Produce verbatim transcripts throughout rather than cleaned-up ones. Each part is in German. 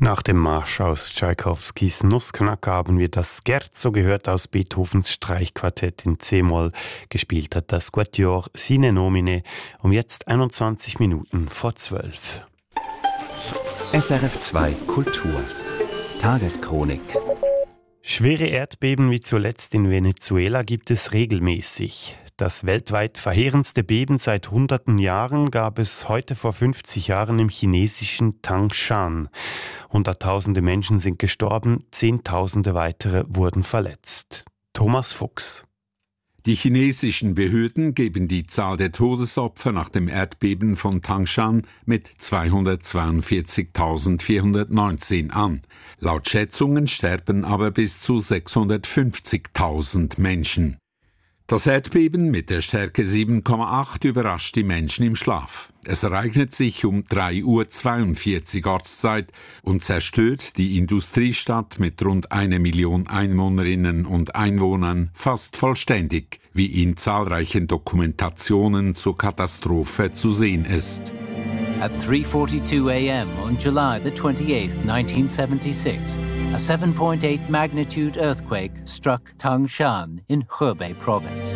Nach dem Marsch aus Tschaikowskis Nussknacker haben wir das Scherzo gehört aus Beethovens Streichquartett in C-Moll. Gespielt hat das Quatuor Sine Nomine um jetzt einundzwanzig Minuten vor zwölf. S R F zwei Kultur Tageschronik. Schwere Erdbeben wie zuletzt in Venezuela gibt es regelmäßig. Das weltweit verheerendste Beben seit hunderten Jahren gab es heute vor fünfzig Jahren im chinesischen Tangshan. Hunderttausende Menschen sind gestorben, Zehntausende weitere wurden verletzt. Thomas Fuchs. Die chinesischen Behörden geben die Zahl der Todesopfer nach dem Erdbeben von Tangshan mit zweihundertzweiundvierzigtausendvierhundertneunzehn an. Laut Schätzungen sterben aber bis zu sechshundertfünfzigtausend Menschen. Das Erdbeben mit der Stärke sieben Komma acht überrascht die Menschen im Schlaf. Es ereignet sich um drei Uhr zweiundvierzig Ortszeit und zerstört die Industriestadt mit rund eine Million Einwohnerinnen und Einwohnern fast vollständig, wie in zahlreichen Dokumentationen zur Katastrophe zu sehen ist. At three forty-two a m on July the twenty-eighth, nineteen seventy-six, a seven point eight magnitude earthquake struck Tangshan in Hebei province.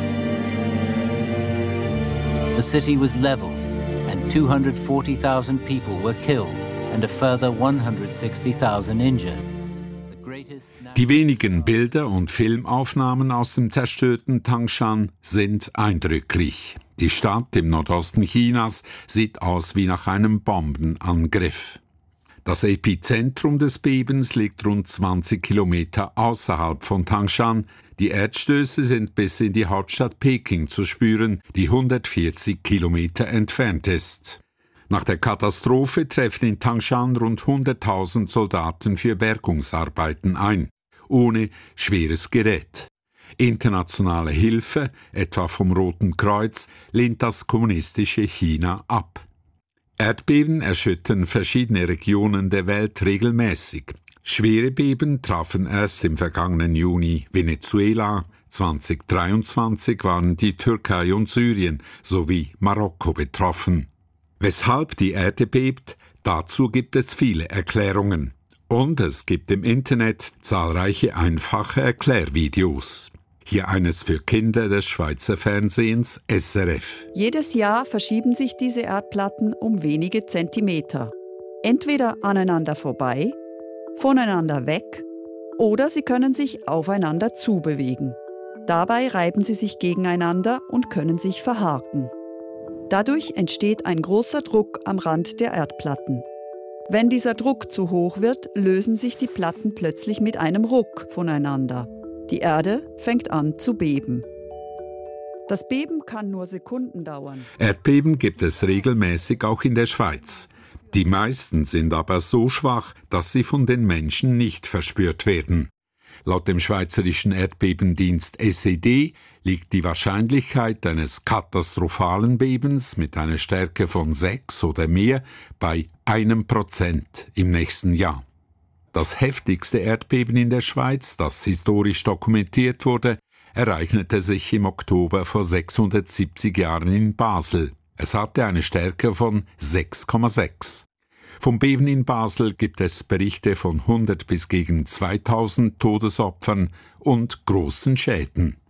The city was leveled and two hundred forty thousand people were killed and a further one hundred sixty thousand injured. Die wenigen Bilder und Filmaufnahmen aus dem zerstörten Tangshan sind eindrücklich. Die Stadt im Nordosten Chinas sieht aus wie nach einem Bombenangriff. Das Epizentrum des Bebens liegt rund zwanzig Kilometer außerhalb von Tangshan. Die Erdstöße sind bis in die Hauptstadt Peking zu spüren, die hundertvierzig Kilometer entfernt ist. Nach der Katastrophe treffen in Tangshan rund hunderttausend Soldaten für Bergungsarbeiten ein, ohne schweres Gerät. Internationale Hilfe, etwa vom Roten Kreuz, lehnt das kommunistische China ab. Erdbeben erschüttern verschiedene Regionen der Welt regelmäßig. Schwere Beben trafen erst im vergangenen Juni Venezuela. zweitausenddreiundzwanzig waren die Türkei und Syrien sowie Marokko betroffen. Weshalb die Erde bebt, dazu gibt es viele Erklärungen. Und es gibt im Internet zahlreiche einfache Erklärvideos. Hier eines für Kinder des Schweizer Fernsehens S R F. Jedes Jahr verschieben sich diese Erdplatten um wenige Zentimeter. Entweder aneinander vorbei, voneinander weg oder sie können sich aufeinander zubewegen. Dabei reiben sie sich gegeneinander und können sich verhaken. Dadurch entsteht ein großer Druck am Rand der Erdplatten. Wenn dieser Druck zu hoch wird, lösen sich die Platten plötzlich mit einem Ruck voneinander. Die Erde fängt an zu beben. Das Beben kann nur Sekunden dauern. Erdbeben gibt es regelmäßig auch in der Schweiz. Die meisten sind aber so schwach, dass sie von den Menschen nicht verspürt werden. Laut dem Schweizerischen Erdbebendienst S E D liegt die Wahrscheinlichkeit eines katastrophalen Bebens mit einer Stärke von sechs oder mehr bei einem Prozent im nächsten Jahr. Das heftigste Erdbeben in der Schweiz, das historisch dokumentiert wurde, ereignete sich im Oktober vor sechshundertsiebzig Jahren in Basel. Es hatte eine Stärke von sechs Komma sechs. Vom Beben in Basel gibt es Berichte von hundert bis gegen zweitausend Todesopfern und großen Schäden.